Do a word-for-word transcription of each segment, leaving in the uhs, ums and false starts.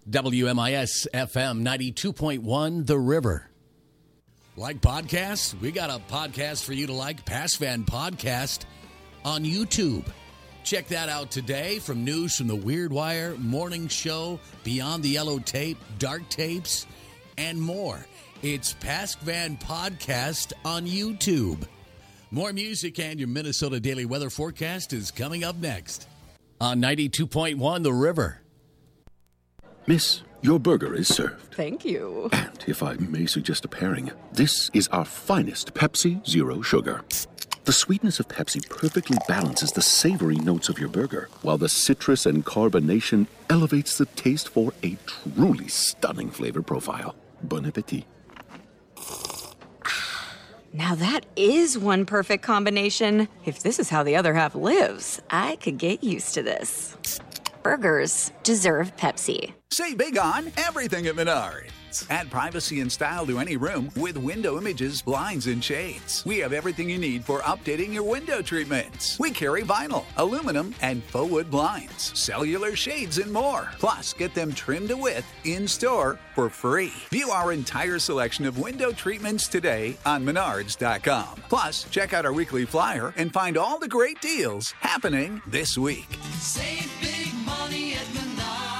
W M I S F M ninety-two point one, The River. Like podcasts? We got a podcast for you to like, Pass Van Podcast on YouTube. Check that out today from news from the Weird Wire, Morning Show, Beyond the Yellow Tape, Dark Tapes, and more. It's Pass Van Podcast on YouTube. More music and your Minnesota Daily Weather Forecast is coming up next on ninety-two point one, The River. Miss, your burger is served. Thank you. And if I may suggest a pairing, this is our finest Pepsi Zero Sugar. The sweetness of Pepsi perfectly balances the savory notes of your burger, while the citrus and carbonation elevates the taste for a truly stunning flavor profile. Bon appetit. Now that is one perfect combination. If this is how the other half lives, I could get used to this. Burgers deserve Pepsi. Say big on everything at Menards. Add privacy and style to any room with window images, blinds, and shades. We have everything you need for updating your window treatments. We carry vinyl, aluminum, and faux wood blinds, cellular shades, and more. Plus, get them trimmed to width in-store for free. View our entire selection of window treatments today on menards dot com. Plus, check out our weekly flyer and find all the great deals happening this week. Save big money at Menards.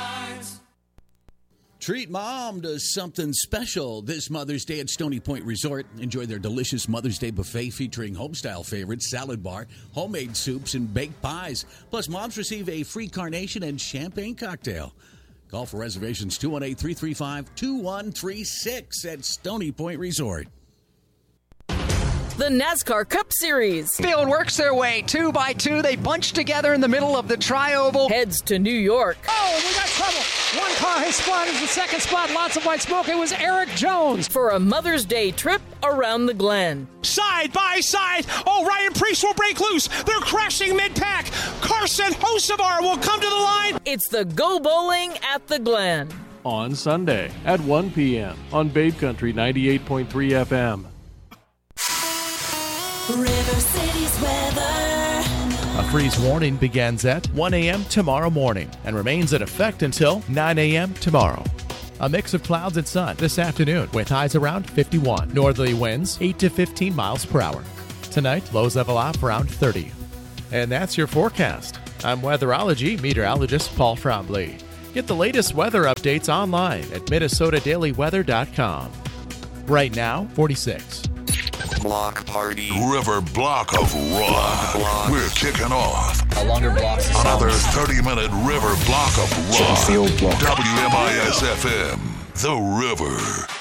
Treat Mom to something special this Mother's Day at Stony Point Resort. Enjoy their delicious Mother's Day buffet featuring home-style favorites, salad bar, homemade soups, and baked pies. Plus, moms receive a free carnation and champagne cocktail. Call for reservations two one eight, three three five, two one three six at Stony Point Resort. The NASCAR Cup Series. Field works their way two by two. They bunch together in the middle of the tri-oval. Heads to New York. Oh, we got trouble. One car, his spot is the second spot. Lots of white smoke. It was Eric Jones. For a Mother's Day trip around the Glen. Side by side. Oh, Ryan Preece will break loose. They're crashing mid-pack. Carson Hocevar will come to the line. It's the Go Bowling at the Glen. On Sunday at one p.m. on Babe Country ninety-eight point three F M. River City's weather. A freeze warning begins at one a.m. tomorrow morning and remains in effect until nine a.m. tomorrow. A mix of clouds and sun this afternoon with highs around fifty-one. Northerly winds eight to fifteen miles per hour. Tonight, lows level off around thirty. And that's your forecast. I'm weatherology meteorologist Paul Trombley. Get the latest weather updates online at minnesota daily weather dot com. Right now, forty-six. Block party. River block of rock. Block. We're kicking off. A longer block. Another thirty-minute river block of rock. W M I S F M. The River.